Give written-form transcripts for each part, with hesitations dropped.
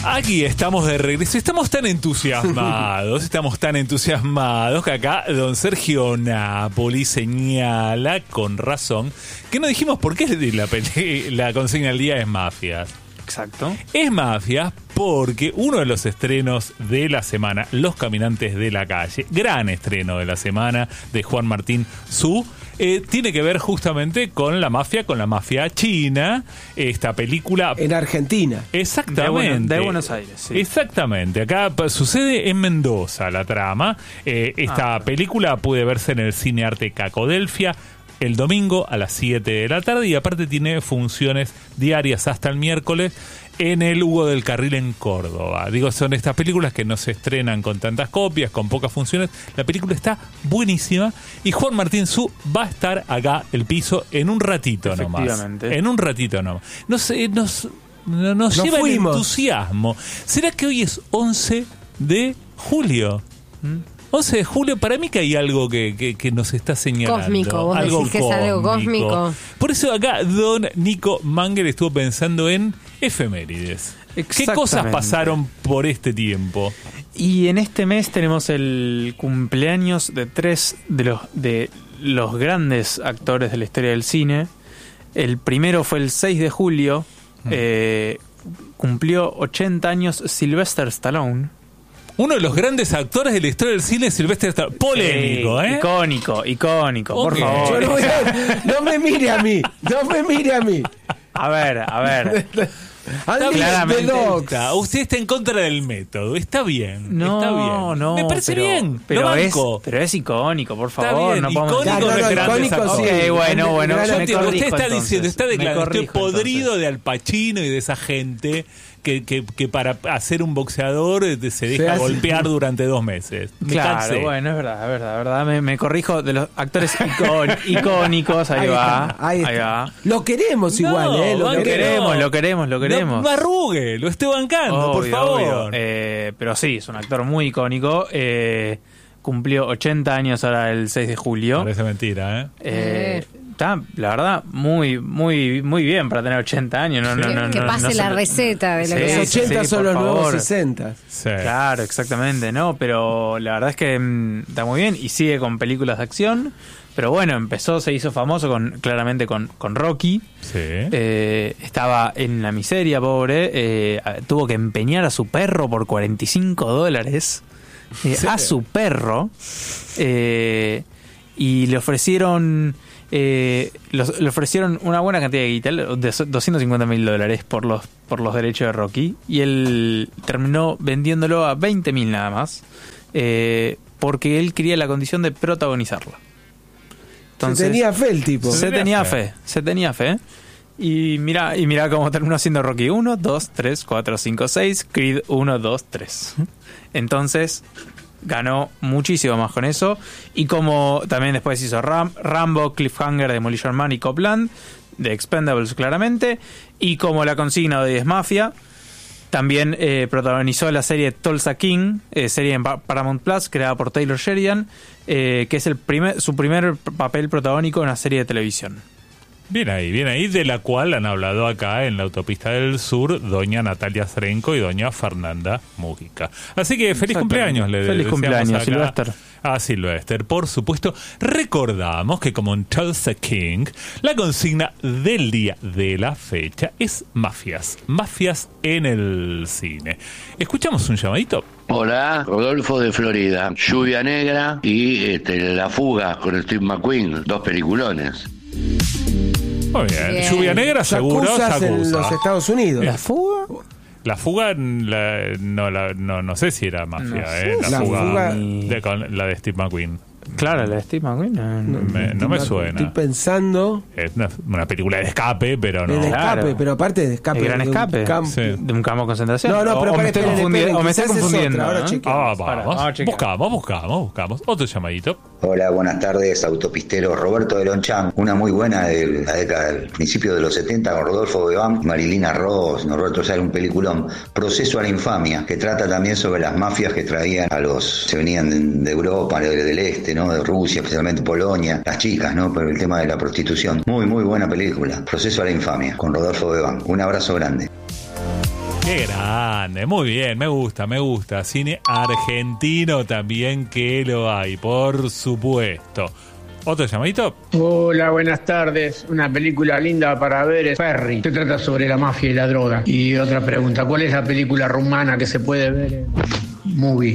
Aquí estamos de regreso. Estamos tan entusiasmados que acá don Sergio Napoli señala con razón que no dijimos por qué la consigna del día es Mafias. Exacto. Es Mafias porque uno de los estrenos de la semana, Los Caminantes de la Calle, gran estreno de la semana de Juan Martín Su, tiene que ver justamente con la mafia china, esta película... En Argentina. Exactamente. De Buenos Aires, sí. Exactamente. Acá sucede en Mendoza la trama. Esta película puede verse en el Cine Arte Cacodelfia el domingo a las 7 de la tarde y aparte tiene funciones diarias hasta el miércoles en el Hugo del Carril en Córdoba. Digo, son estas películas que no se estrenan con tantas copias, con pocas funciones. La película está buenísima y Juan Martín Su va a estar acá, el piso, en un ratito nomás. En un ratito nomás. No sé, nos lleva el entusiasmo. ¿Será que hoy es 11 de julio? 11 de julio, para mí que hay algo que nos está señalando. Cósmico, vos decís que es algo cósmico. Por eso acá don Nico Manger estuvo pensando en efemérides. ¿Qué cosas pasaron por este tiempo? Y en este mes tenemos el cumpleaños de tres de los grandes actores de la historia del cine. El primero fue el 6 de julio. Cumplió 80 años Sylvester Stallone. Uno de los grandes actores de la historia del cine, Sylvester Stallone. Polémico, sí, icónico, okay. Por favor. No me mire a mí. A ver. Claramente usted está en contra del método. Está bien. No, me parece bien. Pero es icónico, por favor. Está bien, no icónico sí. Bueno. Usted está diciendo, está declarando, estoy podrido entonces de Al Pacino y de esa gente que para hacer un boxeador se deja golpear durante 2 meses. Claro, bueno, es verdad. Me corrijo de los actores icónicos. Ahí va. Lo queremos igual, Lo queremos. No arrugue, lo estoy bancando, por favor. Pero sí, es un actor muy icónico. Cumplió 80 años ahora el 6 de julio. Parece mentira, Está, la verdad, muy bien para tener 80 años. Que pase la receta de lo que los 80 son los nuevos 60. Sí. Claro, exactamente, ¿no? Pero la verdad es que está muy bien y sigue con películas de acción. Pero bueno, se hizo famoso claramente con Rocky. Sí. Estaba en la miseria, pobre. Tuvo que empeñar a su perro por $45. A su perro. Y le ofrecieron... le ofrecieron una buena cantidad de guita, de $250,000 por los derechos de Rocky, y él terminó vendiéndolo a $20,000 nada más, porque él quería la condición de protagonizarla. Entonces, se tenía fe el tipo. Se tenía fe. Y mira cómo terminó siendo Rocky 1, 2, 3, 4, 5, 6, Creed 1, 2, 3. Entonces ganó muchísimo más con eso. Y como también después hizo Rambo, Cliffhanger, Demolition Man y Copland, de Expendables claramente. Y como la consigna de hoy es Mafia, también protagonizó la serie Tulsa King, serie en Paramount Plus, creada por Taylor Sheridan, que es su primer papel protagónico en una serie de televisión. Bien ahí, de la cual han hablado acá en la Autopista del Sur doña Natalia Zrenko y doña Fernanda Mújica. Así que feliz cumpleaños, feliz cumpleaños, Sylvester. A Sylvester, por supuesto. Recordamos que como en Tulsa King, la consigna del día de la fecha es Mafias en el cine. ¿Escuchamos un llamadito? Hola, Rodolfo de Florida. Lluvia Negra y La Fuga con Steve McQueen, 2 peliculones. Muy bien. Lluvia Negra, seguro. Yakuza en los Estados Unidos. ¿La Fuga? La Fuga, no sé si era mafia, La fuga la de Steve McQueen. Claro, la de Steve McQueen. No me suena. Estoy pensando. Es una película de escape, pero no. De escape, pero aparte de escape. El gran escape. De un campo de concentración. No, pero me estoy confundiendo. Ahora buscamos. Otro llamadito. Hola, buenas tardes, autopisteros. Roberto de Lonchán, una muy buena de la década del principio de los 70 con Rodolfo Bebán, Marilina Ross, Norberto Sala, un peliculón, Proceso a la infamia, que trata también sobre las mafias que traían se venían de Europa, del este, ¿no? De Rusia, especialmente Polonia, las chicas, ¿no? Por el tema de la prostitución. Muy buena película, Proceso a la infamia, con Rodolfo Bebán. Un abrazo grande. Qué grande, muy bien, me gusta. Cine argentino también que lo hay, por supuesto. ¿Otro llamadito? Hola, buenas tardes. Una película linda para ver es Ferry. Se trata sobre la mafia y la droga. Y otra pregunta, ¿cuál es la película rumana que se puede ver en Movie?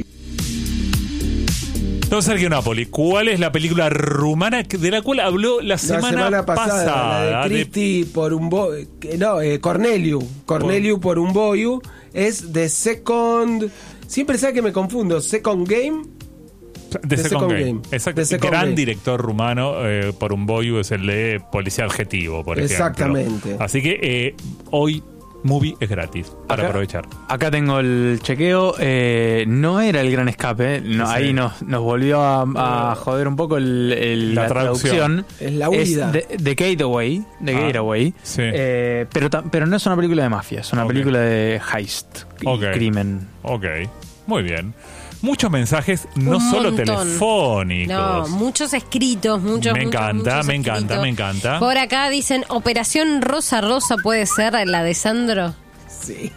Don Sergio Napoli, ¿cuál es la película rumana de la cual habló la semana pasada? La de Cristi por un Corneliu por un boyu. Es The Second... Siempre sabe que me confundo. Second Game. The Second Game. Exacto. The Second Gran Game. director rumano por un boyu es el de Policía Adjetivo, por ejemplo. Exactamente. Así que hoy Movie es gratis para aprovechar. Acá tengo el chequeo. No era El Gran Escape. No, Sí. Ahí nos volvió a joder un poco la traducción. Es la huida. Es The Gateway. Sí. Pero no es una película de mafia. Es una Ok. película de heist y Ok. crimen. Ok, muy bien. Muchos mensajes, no Un solo montón. telefónicos. No, muchos escritos, muchos. Me encanta, me escritos. encanta, me encanta. Por acá dicen, Operación Rosa Rosa puede ser la de Sandro. Sí.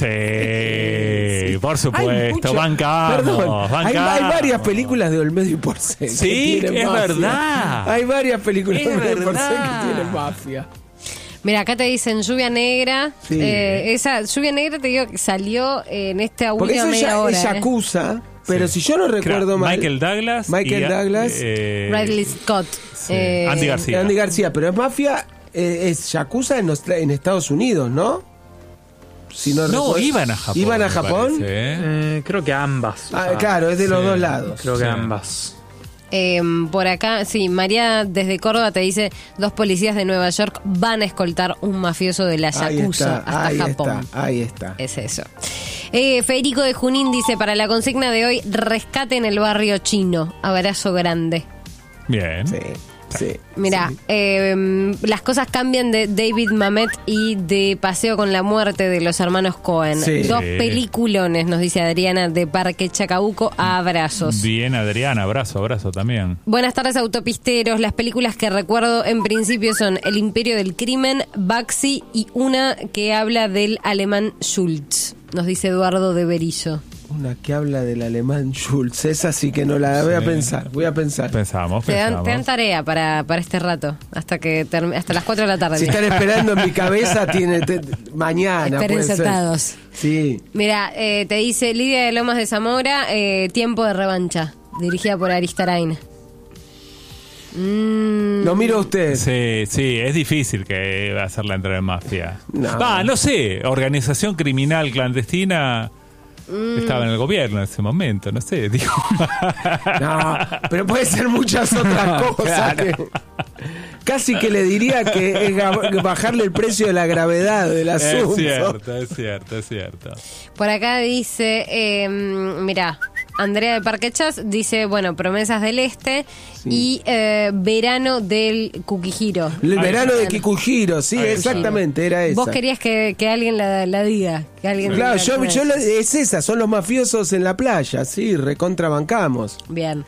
Sí, por Hay supuesto, mucho- bancamos, Perdón, hay varias películas de Olmedo y Porcel. Sí, que tienen es mafia. verdad. Hay varias películas Es de Olmedo y Porcel verdad. que tienen mafia. Mira, acá te dicen Lluvia Negra. Sí. Esa Lluvia Negra te digo que salió en esta Porque última eso media ya hora. es Yakuza, pero Sí. si yo no recuerdo mal... Michael Douglas. Michael Douglas. Ridley Scott. Sí. Andy García. Andy García, pero es mafia, es Yakuza en Estados Unidos, ¿no? Si no, No, recuerdo. iban a Japón. ¿Iban a me Japón? parece, ¿eh? Creo que ambas. Ah, claro, es de los dos lados. Creo que Sí. ambas. Por acá, sí, María desde Córdoba te dice, 2 policías de Nueva York van a escoltar un mafioso de la Ahí Yakuza está, hasta ahí Japón. está, ahí está. Es eso. Federico de Junín dice, para la consigna de hoy, rescate en el barrio chino. Abrazo grande. Bien. Sí, sí. Mira, sí. las cosas cambian de David Mamet y de Paseo con la muerte de los hermanos Cohen. Sí. 2 peliculones, nos dice Adriana, de Parque Chacabuco. Abrazos. Bien, Adrián, abrazo también. Buenas tardes, autopisteros. Las películas que recuerdo en principio son El Imperio del Crimen, Baxi y una que habla del alemán Schultz. Nos dice Eduardo de Berillo. Una que habla del alemán Schultz. Esa sí que no la voy a pensar. Voy a pensar. Pensamos. Te dan tarea para este rato, hasta las 4 de la tarde. Si están esperando en mi cabeza, mañana. Esperen puede ser. sentados. Sí. Mira, te dice Lidia de Lomas de Zamora, Tiempo de revancha, dirigida por Aristarain. Lo miro a usted. Sí, es difícil que hacerla entrar en mafia. No. No sé, organización criminal clandestina estaba en el gobierno en ese momento, no sé, digo. No, pero puede ser muchas otras cosas. Claro. Casi que le diría que es bajarle el precio de la gravedad del asunto. Es cierto. Por acá dice, mira, Andrea de Parquechas dice, bueno, Promesas del Este y Verano del Kukihiro. El verano de Kikujiro, sí, Ahí exactamente, era esa. Vos querías que alguien la diga. Que alguien Claro, diga cuál es esa, son los mafiosos en la playa, sí, recontrabancamos. Bien.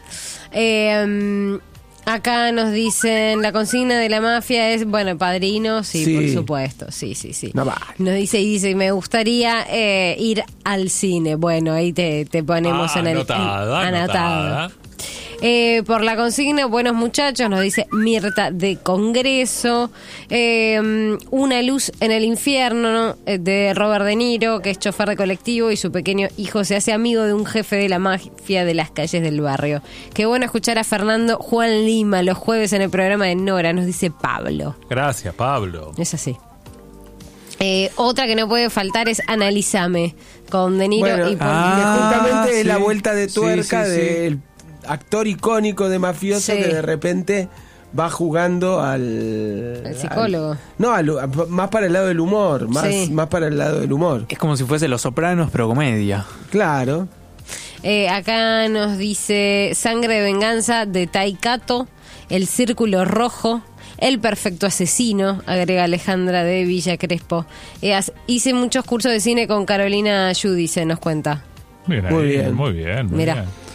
Acá nos dicen, la consigna de la mafia es, bueno, Padrino, sí, Sí. por supuesto, sí. No vale. Nos dice, me gustaría ir al cine. Bueno, ahí te ponemos en el... Anotada. Por la consigna, buenos muchachos, nos dice Mirta de Congreso. Una luz en el infierno, ¿no? De Robert De Niro, que es chofer de colectivo y su pequeño hijo se hace amigo de un jefe de la mafia de las calles del barrio. Qué bueno escuchar a Fernando Juan Lima los jueves en el programa de Nora, nos dice Pablo. Gracias, Pablo. Es así. Otra que no puede faltar es Analízame, con De Niro Bueno, y que justamente sí. es la vuelta de tuerca Sí. del actor icónico de mafioso Sí. que de repente va jugando al psicólogo. Más para el lado del humor, Sí. más para el lado del humor. Es como si fuese Los Sopranos, pero comedia. Claro. Acá nos dice Sangre de Venganza de Taikato, El Círculo Rojo, El Perfecto Asesino, agrega Alejandra de Villa Crespo. Hice muchos cursos de cine con Carolina Giudice, nos cuenta. Bien, Muy ahí, bien. muy bien. Mirá. bien.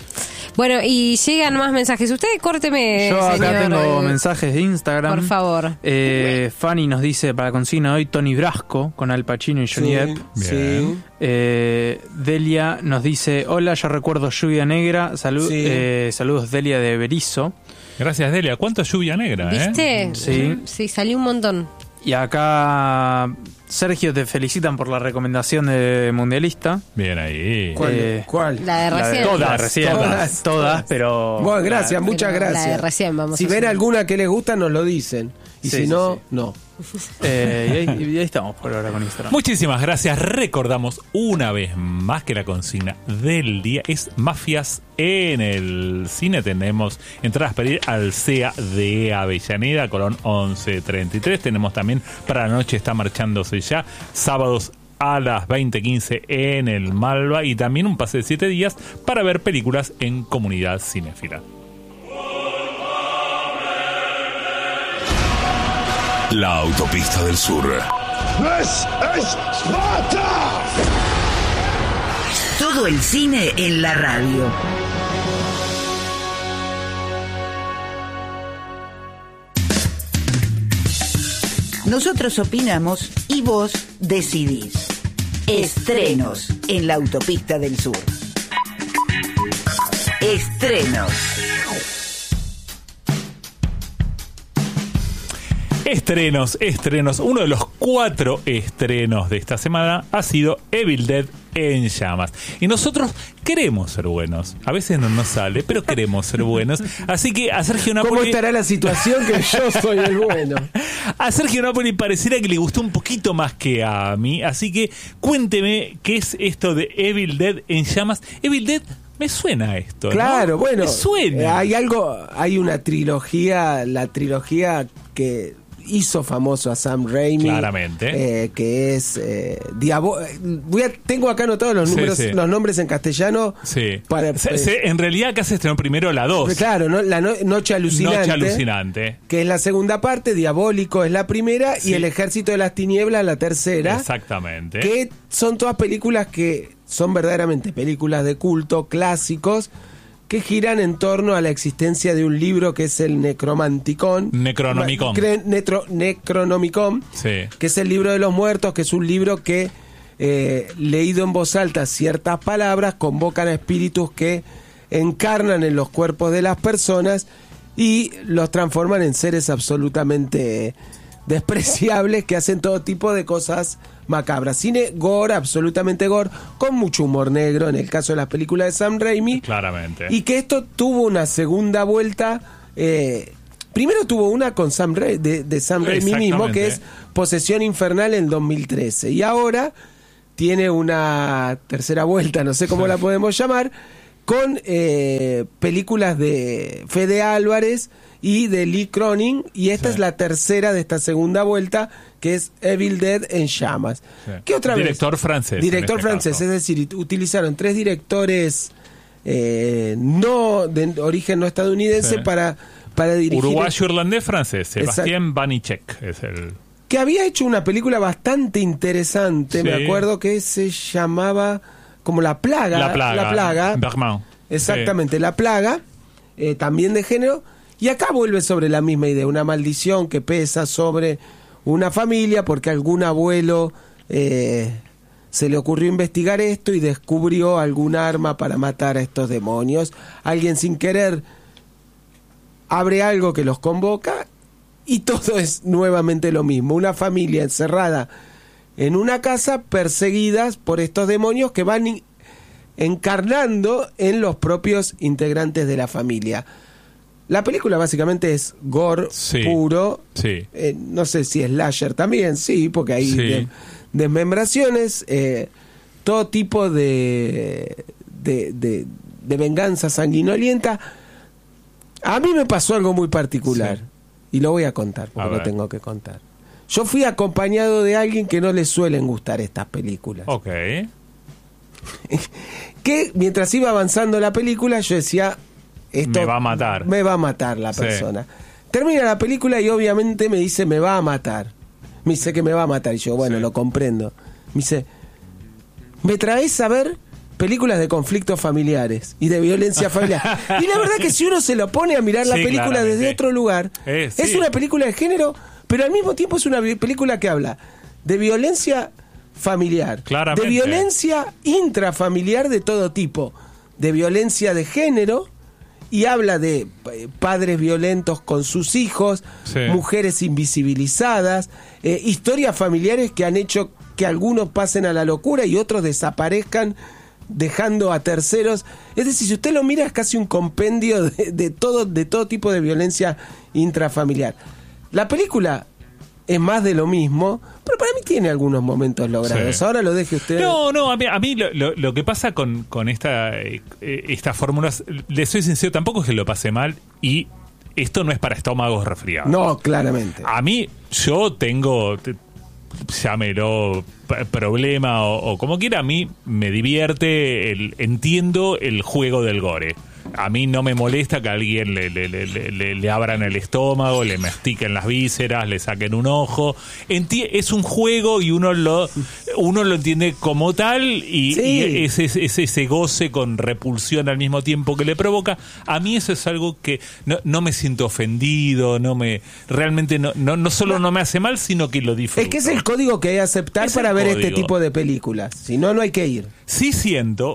Bueno, y llegan más mensajes. Usted córteme, Yo acá señor, tengo mensajes de Instagram. por favor. Fanny nos dice para consigna hoy Tony Brasco con Al Pacino y Johnny Depp. sí. Delia nos dice: hola, yo recuerdo Lluvia Negra. Saludos, Delia de Berizo. Gracias, Delia. ¿Cuánto lluvia negra, ¿Viste? Sí. Sí, salió un montón. Y acá Sergio, te felicitan por la recomendación de Mundialista. Bien ahí. ¿Cuál? La de recién. Todas, pero... Bueno, gracias, muchas Pero gracias. la de recién, vamos si a ven hacer. alguna que les gusta, nos lo dicen. Y Sí, si sí, no, sí. no. y ahí estamos por ahora con Instagram. Muchísimas gracias. Recordamos una vez más que la consigna del día es mafias en el cine. Tenemos entradas para ir al CEA de Avellaneda, Colón 1133. Tenemos también para la noche, está marchándose ya, sábados a las 20:15 en el Malva, y también un pase de 7 días para ver películas en Comunidad Cinéfila. La autopista del sur. Todo el cine en la radio. Nosotros opinamos y vos decidís. Estrenos en la autopista del sur. Estrenos. Estrenos. Uno de los 4 estrenos de esta semana ha sido Evil Dead en llamas. Y nosotros queremos ser buenos. A veces no nos sale, pero queremos ser buenos. Así que a Sergio Napoli... ¿Cómo estará la situación que yo soy el bueno? A Sergio Napoli pareciera que le gustó un poquito más que a mí. Así que cuénteme qué es esto de Evil Dead en llamas. Evil Dead... Me suena esto, ¿no? Claro, bueno. Me suena. Hay una trilogía, la trilogía que hizo famoso a Sam Raimi. Claramente. Que es tengo acá anotados los números, sí. los nombres en castellano. Sí. En realidad acá se estrenó primero la 2. Claro, ¿no? La Noche Alucinante. Noche Alucinante. Que es la segunda parte, Diabólico es la primera, Sí. y El Ejército de las Tinieblas la tercera. Exactamente. Que son todas películas que son verdaderamente películas de culto, clásicos, que giran en torno a la existencia de un libro que es el Necronomicon, Sí. que es el libro de los muertos, que es un libro que, leído en voz alta, ciertas palabras convocan a espíritus que encarnan en los cuerpos de las personas y los transforman en seres absolutamente despreciables que hacen todo tipo de cosas macabras. Cine gore, absolutamente gore, con mucho humor negro en el caso de las películas de Sam Raimi. Claramente. Y que esto tuvo una segunda vuelta. Primero tuvo una con Sam de Sam Raimi mismo, que es Posesión Infernal en 2013. Y ahora tiene una tercera vuelta, no sé cómo la podemos llamar, con películas de Fede Álvarez y de Lee Cronin, y esta es la tercera de esta segunda vuelta, que es Evil Dead en llamas. Sí. ¿Qué otra vez? Director francés. Director en este francés, caso. es decir, utilizaron 3 directores no de origen no estadounidense Sí. para dirigir. Uruguayo, irlandés, francés. Sebastián Banicek es el... Que había hecho una película bastante interesante, Sí. me acuerdo, que se llamaba como La Plaga. La Plaga. Bergman. Exactamente, La Plaga, también de género. Y acá vuelve sobre la misma idea, una maldición que pesa sobre una familia porque algún abuelo se le ocurrió investigar esto y descubrió algún arma para matar a estos demonios. Alguien sin querer abre algo que los convoca y todo es nuevamente lo mismo. Una familia encerrada en una casa, perseguidas por estos demonios que van encarnando en los propios integrantes de la familia. La película básicamente es gore puro. Sí. No sé si es slasher también, sí, porque hay desmembraciones, todo tipo de venganza sanguinolienta. A mí me pasó algo muy particular, y lo voy a contar, porque lo tengo que contar. Yo fui acompañado de alguien que no le suelen gustar estas películas. Ok. Que mientras iba avanzando la película, yo decía... Esto me va a matar. Me va a matar la persona. Termina la película y obviamente me dice, me va a matar. Me dice que me va a matar. Y yo, bueno, lo comprendo. Me dice, ¿me traes a ver películas de conflictos familiares y de violencia familiar. Y la verdad que si uno se lo pone a mirar la película claramente. desde otro lugar, sí. es una película de género, pero al mismo tiempo es una película que habla de violencia familiar, Claramente. de violencia intrafamiliar de todo tipo, de violencia de género, y habla de padres violentos con sus hijos, mujeres invisibilizadas, historias familiares que han hecho que algunos pasen a la locura y otros desaparezcan dejando a terceros. Es decir, si usted lo mira, es casi un compendio de todo tipo de violencia intrafamiliar. La película es más de lo mismo, pero para mí tiene algunos momentos logrados. Sí. Ahora lo deje usted. No, a mí lo que pasa con estas fórmulas, le soy sincero, tampoco es que lo pase mal, y esto no es para estómagos resfriados. No, claramente. A mí, yo tengo, llámelo problema o como quiera, a mí me divierte, entiendo el juego del gore. A mí no me molesta que a alguien le abran el estómago, le mastiquen las vísceras, le saquen un ojo. Es un juego y uno lo entiende como tal, y es ese goce con repulsión al mismo tiempo que le provoca. A mí eso es algo que no me siento ofendido, realmente no solo no me hace mal, sino que lo disfruto. Es que es el código que hay que aceptar para ver este tipo de películas. Si no, no hay que ir. Sí siento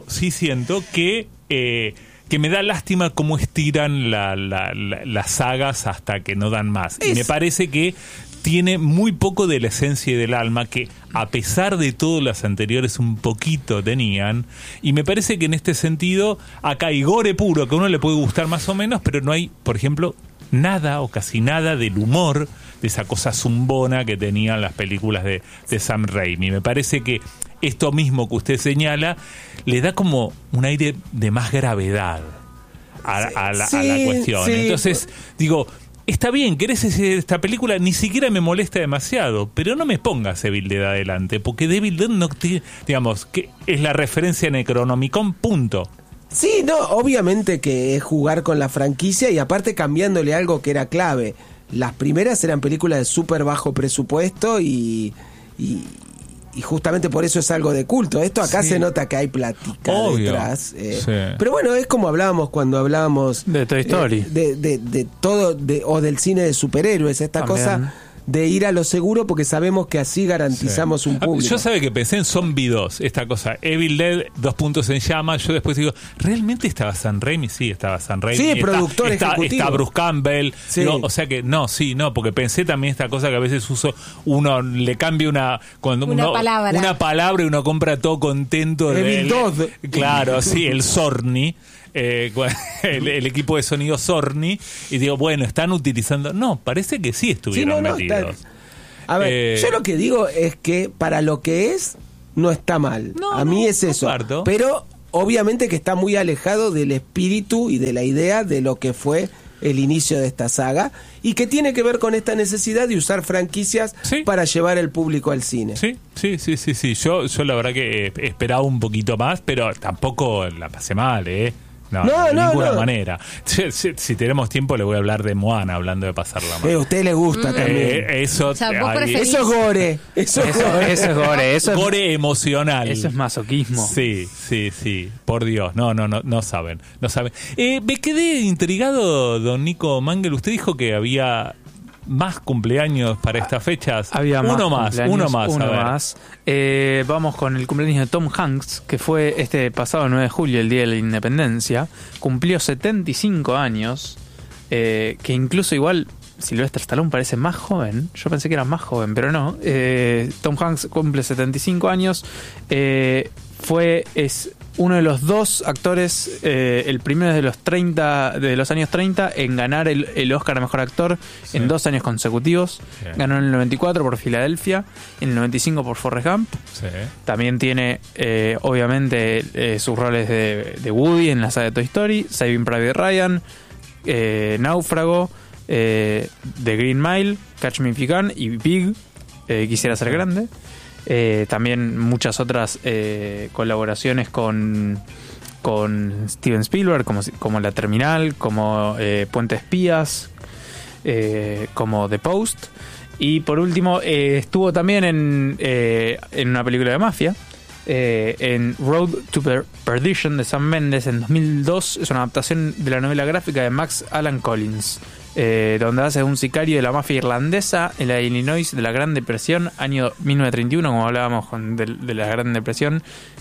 que me da lástima cómo estiran las sagas hasta que no dan más. Y me parece que tiene muy poco de la esencia y del alma, que a pesar de todo las anteriores un poquito tenían. Y me parece que en este sentido acá hay gore puro, que a uno le puede gustar más o menos, pero no hay, por ejemplo, nada o casi nada del humor, de esa cosa zumbona que tenían las películas de Sam Raimi. Me parece que esto mismo que usted señala le da como un aire de más gravedad a la cuestión. Sí. Entonces, digo, está bien, querés esta película, ni siquiera me molesta demasiado, pero no me pongas Evil Dead adelante, porque Evil Dead no tiene, digamos, que es la referencia Necronomicon, punto. Sí, no, obviamente que es jugar con la franquicia y aparte cambiándole algo que era clave. Las primeras eran películas de súper bajo presupuesto y justamente por eso es algo de culto. Esto acá se nota que hay platica detrás. Pero bueno, es como hablábamos cuando hablábamos de Toy Story. De todo, o del cine de superhéroes, esta también cosa de ir a lo seguro porque sabemos que así garantizamos un público. Yo sabe que pensé en Zombie 2, esta cosa, Evil Dead, 2 puntos en llama. Yo después digo, ¿realmente estaba Sam Raimi? Sí, estaba Sam Raimi. Sí, productor ejecutivo. Está Bruce Campbell. Sí. Digo, o sea que porque pensé también esta cosa que a veces uno le cambia una palabra y uno compra todo contento. Evil 2. Claro, sí, el Sorny. El equipo de sonido Sorny, y digo, bueno, están utilizando. No, parece que sí estuvieron metidos. A ver, yo lo que digo es que para lo que es, no está mal. A mí es eso. Comparto. Pero obviamente que está muy alejado del espíritu y de la idea de lo que fue el inicio de esta saga, y que tiene que ver con esta necesidad de usar franquicias para llevar el público al cine. Sí. Yo la verdad que esperaba un poquito más, pero tampoco la pasé mal, No, de ninguna manera. Si tenemos tiempo le voy a hablar de Moana, hablando de pasarla mal. A usted le gusta también. Eso es gore. Eso es gore. Gore emocional. Eso es masoquismo. Sí. Por Dios. No saben. Me quedé intrigado, don Nico Mangel. Usted dijo que había más cumpleaños para estas fechas. Había uno más. Vamos con el cumpleaños de Tom Hanks, que fue este pasado 9 de julio, el día de la Independencia. Cumplió 75 años, que incluso igual Sylvester Stallone parece más joven. Yo pensé que era más joven, pero no. Tom Hanks cumple 75 años. Es uno de los dos actores, el primero de los años 30 en ganar el Oscar a Mejor Actor en 2 años consecutivos. Ganó en el 94 por Filadelfia, en el 95 por Forrest Gump. También tiene obviamente sus roles de Woody en la saga de Toy Story, Saving Private Ryan, Náufrago, The Green Mile, Catch Me If You Can y Big, Quisiera Ser Grande. También muchas otras colaboraciones con Steven Spielberg, como La Terminal, como Puente Espías, como The Post. Y por último estuvo también en una película de mafia, en Road to Perdition de Sam Mendes en 2002. Es una adaptación de la novela gráfica de Max Allan Collins, donde hace un sicario de la mafia irlandesa en la Illinois de la Gran Depresión, año 1931, como hablábamos de la Gran Depresión.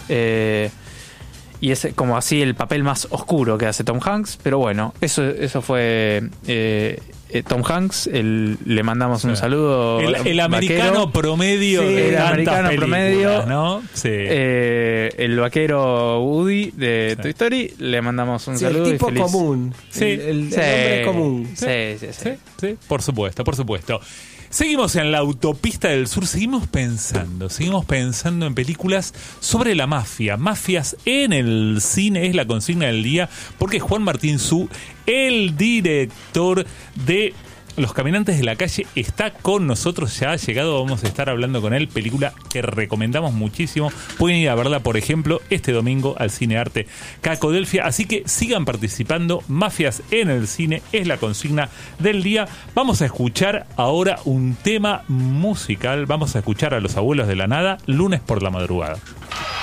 Y es como así el papel más oscuro que hace Tom Hanks. Pero bueno, eso fue Tom Hanks. Le mandamos un saludo. El americano promedio, sí, de el tantas americano promedio, ¿no? Sí. El vaquero Woody de Toy Story. Le mandamos un saludo. El tipo y feliz. común. Sí. El hombre común. Sí, por supuesto. Seguimos en la autopista del sur, seguimos pensando en películas sobre la mafia, mafias en el cine, es la consigna del día, porque Juan Martín Su, el director de Los Caminantes de la Calle, está con nosotros, ya ha llegado, vamos a estar hablando con él, película que recomendamos muchísimo, pueden ir a verla, por ejemplo, este domingo al Cine Arte Cacodelfia, así que sigan participando, mafias en el cine es la consigna del día. Vamos a escuchar ahora un tema musical, vamos a escuchar a Los Abuelos de la Nada, Lunes por la Madrugada.